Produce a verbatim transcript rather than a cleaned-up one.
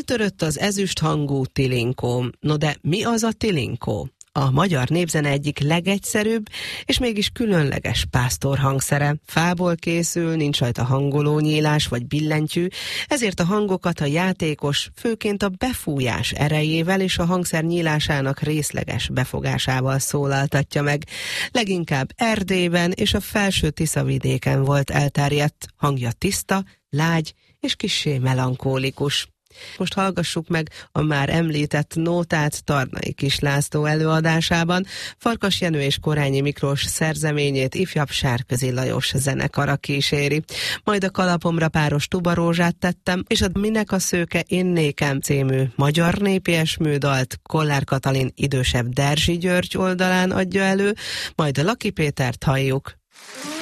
Eltörött az ezüst hangú tilinkó. No de mi az a tilinkó? A magyar népzene egyik legegyszerűbb és mégis különleges pásztorhangszere. Fából készül, nincs rajta hangolónyílás vagy billentyű, ezért a hangokat a játékos főként a befújás erejével és a hangszer nyílásának részleges befogásával szólaltatja meg. Leginkább Erdélyben és a felső Tiszavidéken volt elterjedt, hangja tiszta, lágy és kissé melankólikus. Most hallgassuk meg a már említett nótát Tarnai Kis László előadásában. Farkas Jenő és Korányi Miklós szerzeményét ifjabb Sárközi Lajos zenekara kíséri. Majd a kalapomra páros tubarózsát tettem, és a Minek a szőke én nékem című magyar népi esmődalt Kollár Katalin idősebb Derzsi György oldalán adja elő, majd a Laki Pétert halljuk.